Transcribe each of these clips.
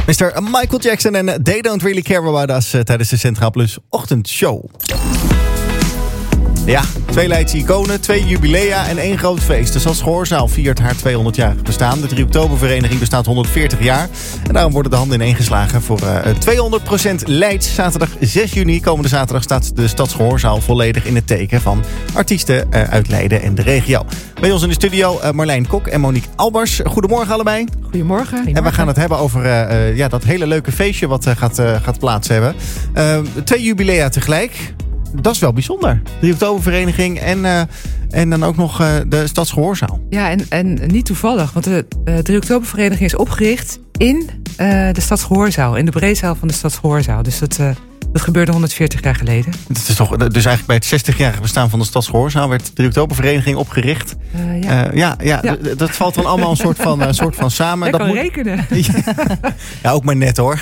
Mr. Michael Jackson en They Don't Really Care About Us tijdens de Centraal Plus ochtendshow. Ja, 2 Leidse iconen, 2 jubilea en 1 groot feest. De Stadsgehoorzaal viert haar 200-jarig bestaan. De 3 Oktobervereniging bestaat 140 jaar. En daarom worden de handen ineengeslagen voor 200% Leids. Zaterdag 6 juni, komende zaterdag, staat de Stadsgehoorzaal volledig in het teken van artiesten uit Leiden en de regio. Bij ons in de studio Marlijn Kok en Monique Albers. Goedemorgen allebei. Goedemorgen. En we gaan het hebben over dat hele leuke feestje wat gaat plaats hebben. 2 jubilea tegelijk. Dat is wel bijzonder. De Oktobervereniging en dan ook nog de Stadsgehoorzaal. Ja, en niet toevallig. Want de 3 Oktobervereniging is opgericht in de Stadsgehoorzaal. In de breezaal van de Stadsgehoorzaal. Dus dat gebeurde 140 jaar geleden. Dat is toch, dus eigenlijk bij het 60-jarige bestaan van de Stadsgehoorzaal werd de 3 Oktobervereniging opgericht. Dat valt dan allemaal een soort van samen. Jij kan rekenen. Ja, ook maar net hoor.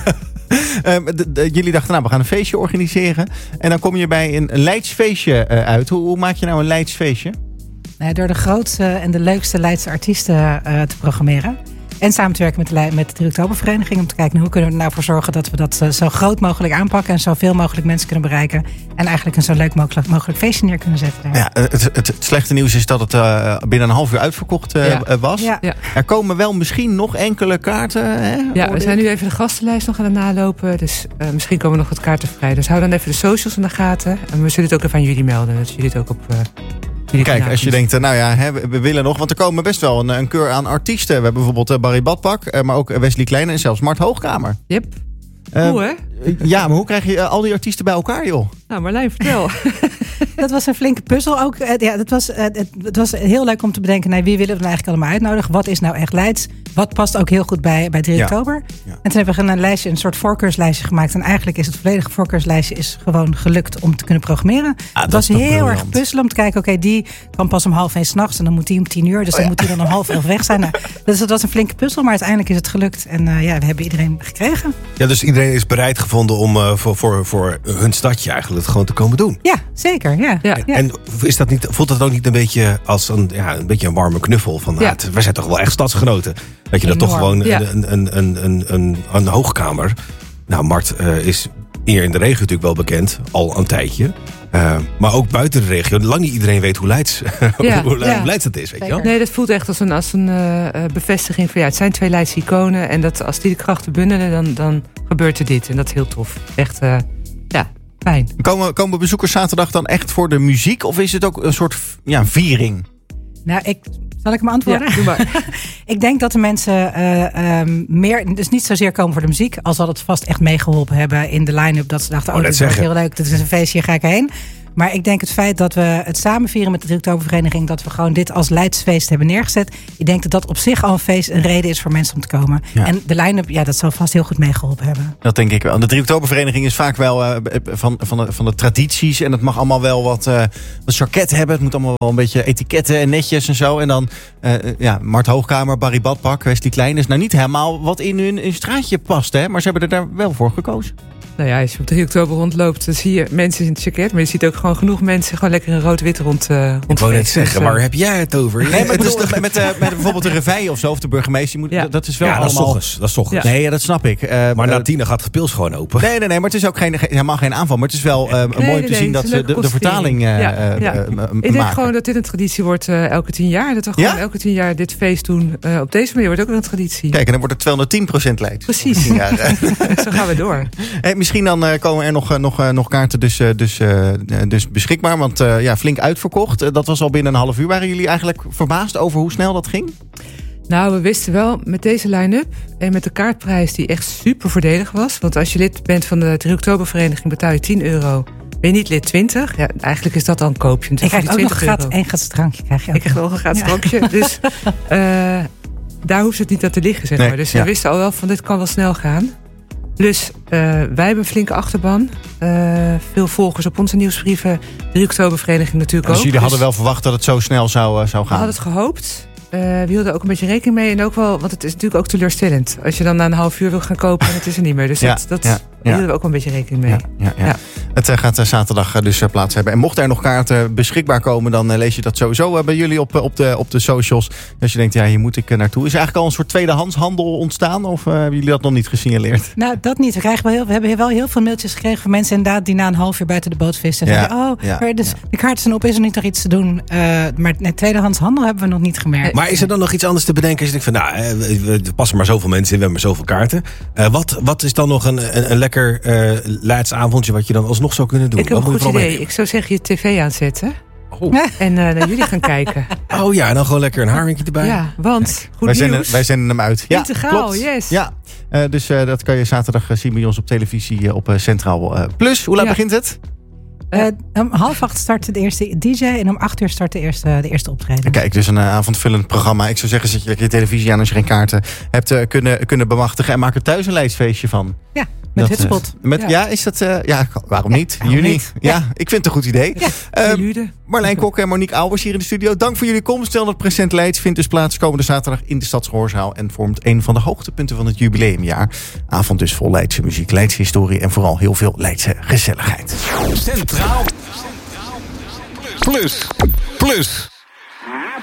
Jullie dachten, we gaan een feestje organiseren. En dan kom je bij een Leids feestje uit. Hoe maak je nou een Leids feestje? Door de grootste en de leukste Leidse artiesten te programmeren. En samen te werken met de 3 Oktobervereniging. Om te kijken hoe kunnen we er nou voor zorgen dat we dat zo groot mogelijk aanpakken. En zoveel mogelijk mensen kunnen bereiken. En eigenlijk een zo leuk mogelijk feestje neer kunnen zetten. Ja, het slechte nieuws is dat het binnen een half uur uitverkocht was. Ja. Er komen wel misschien nog enkele kaarten. Hè, ja, we zijn nu even de gastenlijst nog aan het nalopen. Dus misschien komen nog wat kaarten vrij. Dus hou dan even de socials in de gaten. En we zullen het ook even aan jullie melden. Dat jullie het ook op... Kijk, als je denkt, we willen nog... want er komen best wel een keur aan artiesten. We hebben bijvoorbeeld Barry Badpak, maar ook Wesley Kleine en zelfs Mart Hoogkamer. Yep. Hoe, hè? Ja, maar hoe krijg je al die artiesten bij elkaar, joh? Nou, Marlijn, vertel. Dat was een flinke puzzel ook. Het was heel leuk om te bedenken... wie willen we nou eigenlijk allemaal uitnodigen? Wat is nou echt Leids? Wat past ook heel goed bij 3 oktober? Ja. En toen hebben we een soort voorkeurslijstje gemaakt. En eigenlijk is het volledige voorkeurslijstje gewoon gelukt om te kunnen programmeren. Het was heel erg puzzelen om te kijken... die kan pas om 12:30 's nachts en dan moet die om 10:00. Dus dan moet die dan om 10:30 weg zijn. Dus dat was een flinke puzzel, maar uiteindelijk is het gelukt. En we hebben iedereen gekregen. Ja, dus iedereen is bereid gevonden om voor hun stadje eigenlijk het gewoon te komen doen. Ja, zeker. Ja. En voelt dat ook niet een beetje als een warme knuffel? Van, wij zijn toch wel echt stadsgenoten. Dat je dat toch gewoon een hoogkamer... Nou, Mart is hier in de regio natuurlijk wel bekend. Al een tijdje. Maar ook buiten de regio. Lang niet iedereen weet hoe Leids dat is. Weet je wel? Nee, dat voelt echt als een bevestiging van... het zijn 2 Leidse iconen. En dat als die de krachten bundelen, dan gebeurt er dit. En dat is heel tof. Echt, fijn. Komen bezoekers zaterdag dan echt voor de muziek? Of is het ook een soort viering? Nou, zal ik hem antwoorden? Ja, doe maar. Ik denk dat de mensen meer, dus niet zozeer komen voor de muziek... als zal het vast echt meegeholpen hebben in de line-up... dat ze dachten, dit is heel leuk, dit is een feestje, hier ga ik heen. Maar ik denk het feit dat we het samen vieren met de 3 Oktobervereniging... dat we gewoon dit als Leidsfeest hebben neergezet... ik denk dat dat op zich al een reden is voor mensen om te komen. Ja. En de line-up, dat zal vast heel goed meegeholpen hebben. Dat denk ik wel. De 3 Oktobervereniging is vaak wel van de tradities... en het mag allemaal wel wat charket hebben. Het moet allemaal wel een beetje etiketten en netjes en zo. En dan Mart Hoogkamer, Barry Badpak, Wesley Kleine... is nou niet helemaal wat in hun straatje past, hè? Maar ze hebben er daar wel voor gekozen. Nou ja, als je op 3 oktober rondloopt, dan zie je mensen in het jacket. Maar je ziet ook gewoon genoeg mensen gewoon lekker in rood-wit rond. Ik wou net zeggen, waar heb jij het over? Nee, maar met bijvoorbeeld de revij of zo, of de burgemeester. Dat is wel allemaal... Dat is ochtends. Ja. Nee, dat snap ik. Maar na 10 gaat het pils gewoon open. Nee, maar het is ook helemaal geen aanval. Maar het is wel mooi om te zien dat ze de vertaling maken. Ik denk gewoon dat dit een traditie wordt elke 10 jaar. Dat we gewoon elke 10 jaar dit feest doen. Op deze manier wordt ook een traditie. Kijk, en dan wordt het 210% Leids. Precies. Zo gaan we door. Misschien dan komen er nog kaarten dus beschikbaar. Want flink uitverkocht. Dat was al binnen een half uur. Waren jullie eigenlijk verbaasd over hoe snel dat ging? Nou, we wisten wel met deze line-up en met de kaartprijs die echt super voordelig was. Want als je lid bent van de 3 Oktobervereniging betaal je €10. Ben je niet lid 20? Ja, eigenlijk is dat dan koopje. Ik krijg ook nog een gratis drankje. Ik krijg wel een gratis drankje. Dus daar hoeft het niet aan te liggen, zeg maar. Dus we wisten al wel van dit kan wel snel gaan. Dus wij hebben een flinke achterban. Veel volgers op onze nieuwsbrieven. De 3 Oktobervereniging natuurlijk ook. Dus jullie hadden wel verwacht dat het zo snel zou gaan? We hadden het gehoopt. We hielden ook een beetje rekening mee. En ook wel, want het is natuurlijk ook teleurstellend. Als je dan na een half uur wil gaan kopen en het is er niet meer. Dus hielden we ook een beetje rekening mee. Ja. Het gaat zaterdag dus plaats hebben. En mocht er nog kaarten beschikbaar komen, dan lees je dat sowieso bij jullie op de socials. Als je denkt, hier moet ik naartoe. Is er eigenlijk al een soort tweedehandshandel ontstaan? Of hebben jullie dat nog niet gesignaleerd? Nou, dat niet. We hebben wel heel veel mailtjes gekregen van mensen inderdaad die na een half uur buiten de boot vissen. En zeggen, dus de kaarten zijn op, is er niet nog iets te doen? Maar tweedehandshandel hebben we nog niet gemerkt. Maar is er dan nog iets anders te bedenken? Als je denkt van, er passen maar zoveel mensen in, we hebben maar zoveel kaarten. Wat is dan nog een lekker Leidsavondje wat je dan alsnog zou kunnen doen? Ik heb een goed idee. Ik zou zeggen je tv aanzetten. En naar jullie gaan kijken. Oh ja, en dan gewoon lekker een haarwinkje erbij. Ja, want wij zenden hem uit. Ja, integraal, klopt. Yes. Ja, dus dat kan je zaterdag zien bij ons op televisie op Centraal Plus. Hoe laat begint het? Om 7:30 start de eerste DJ en om 8:00 start de eerste optreden. Kijk, dus een avondvullend programma. Ik zou zeggen, zet je lekker je televisie aan als je geen kaarten hebt kunnen bemachtigen. En maak er thuis een Leidsfeestje van. Ja, met Hutspot. Is dat... waarom niet? Juni. Ja, ik vind het een goed idee. Ja, Marlijn Kok en Monique Albers hier in de studio. Dank voor jullie komst. 200% Leids vindt dus plaats komende zaterdag in de Stadsgehoorzaal. En vormt een van de hoogtepunten van het jubileumjaar. Avond dus vol Leidse muziek, Leidse historie en vooral heel veel Leidse gezelligheid. Centraal Plus.